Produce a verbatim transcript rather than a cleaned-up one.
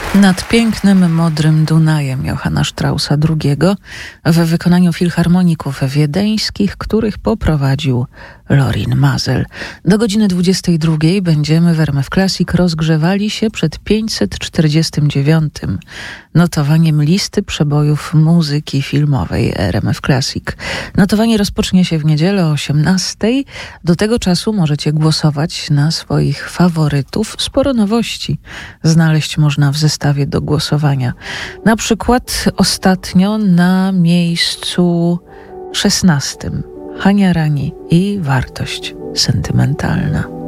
Nad pięknym, modrym Dunajem Johanna Straussa drugiego w wykonaniu filharmoników wiedeńskich, których poprowadził Lorin Maazel. Do godziny dwudziestej drugiej będziemy w R M F Classic rozgrzewali się przed pięćset czterdziestym dziewiątym notowaniem listy przebojów muzyki filmowej R M F Classic. Notowanie rozpocznie się w niedzielę o osiemnastej. Do tego czasu możecie głosować na swoich faworytów. Sporo nowości znaleźć można w zestawie do głosowania. Na przykład ostatnio na miejscu szesnastym Hania Rani i Wartość sentymentalna.